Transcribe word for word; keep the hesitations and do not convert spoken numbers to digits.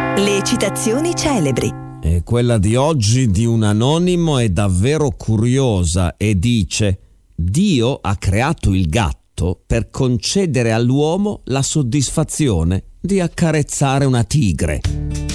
Le citazioni celebri. E quella di oggi di un anonimo è davvero curiosa e dice: Dio ha creato il gatto per concedere all'uomo la soddisfazione di accarezzare una tigre.